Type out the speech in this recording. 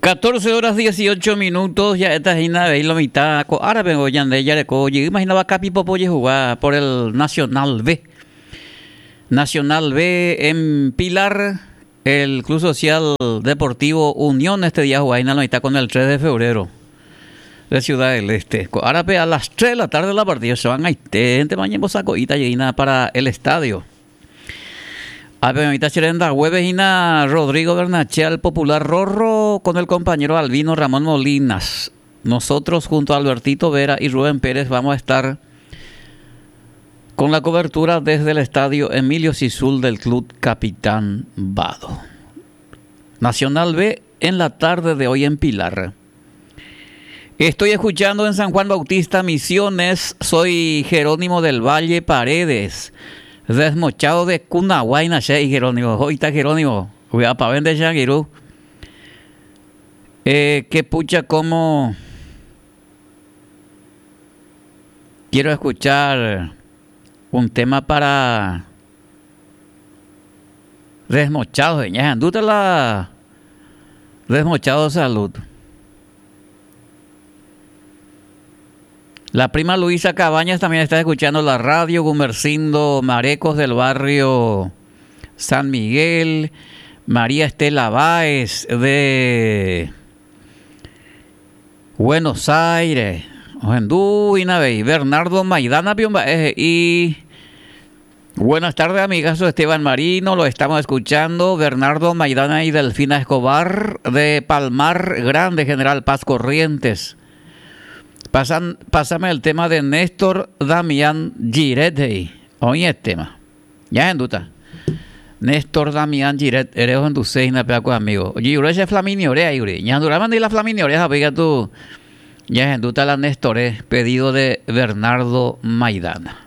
14 horas 18 minutos, ya esta es una vez la mitad. Ahora vengo ya de Yareco. Imaginaba Capi Popoye jugar por el Nacional B. Nacional B en Pilar, el Club Social Deportivo Unión este día juega en la mitad con el 3 de febrero de Ciudad del Este. Ahora a las 3 de la tarde de la partida se van a gente mañana saco y llena para el estadio. A Pemita Cherenda Huevejina Rodrigo Bernachea, popular Rorro, con el compañero Albino Ramón Molinas. Nosotros junto a Albertito Vera y Rubén Pérez vamos a estar con la cobertura desde el estadio Emilio Sisul del Club Capitán Vado. Nacional B en la tarde de hoy en Pilar. Estoy escuchando en San Juan Bautista Misiones. Soy Jerónimo del Valle Paredes. Desmochado de Cunahuayna, Jerónimo. Hoy está Jerónimo. Cuidado para vender Shangirú. Que pucha, como quiero escuchar un tema para desmochados. Andúte la desmochado salud. La prima Luisa Cabañas también está escuchando la radio. Gumercindo Marecos del barrio San Miguel. María Estela Báez de Buenos Aires. Bernardo Maidana y buenas tardes, amigas. Esteban Marino, lo estamos escuchando. Bernardo Maidana y Delfina Escobar de Palmar Grande, General Paz Corrientes. Pásame el tema de Néstor Damián Giret. Oye el tema. Ya en duda. Néstor Damián Giret, eres en tu seis na peaco amigo. Oye, yo es Flaminio Orea, Yuri. Ya duraban de la Flaminio Orea, pega tú. Ya en duda la Néstor, pedido de Bernardo Maidana.